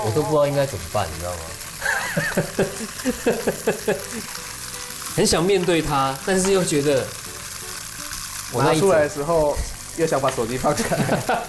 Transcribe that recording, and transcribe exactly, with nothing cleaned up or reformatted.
我都不知道应该怎么办，你知道吗？很想面对他，但是又觉得我拿出来的时候又想把手机放下来。